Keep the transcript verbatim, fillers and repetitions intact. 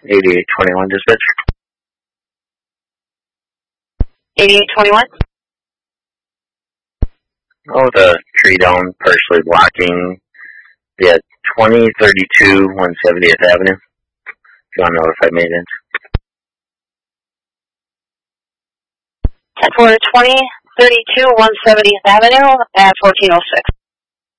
eighty-eight twenty-one dispatch. eighty-eight twenty-one? Oh, the tree down, partially blocking the twenty thirty-two one seventieth Avenue. If you want to know if I made it. ten four twenty thirty-two one seventieth Avenue at fourteen oh six.